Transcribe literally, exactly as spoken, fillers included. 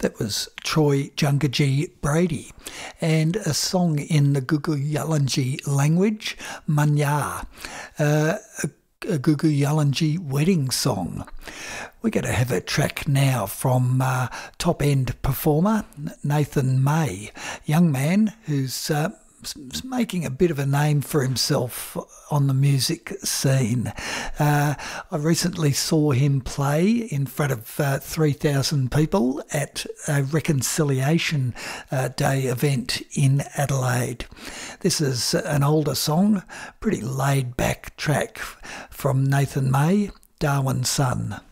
That was Troy Jungaji Brady, and a song in the Gugu-Yalanji language, Manya, uh, a, a Gugu-Yalanji wedding song. We're going to have a track now from uh, top-end performer Nathan May, young man who's uh, making a bit of a name for himself on the music scene. Uh, I recently saw him play in front of uh, three thousand people at a Reconciliation uh, Day event in Adelaide. This is an older song, pretty laid-back track from Nathan May, Darwin's Son.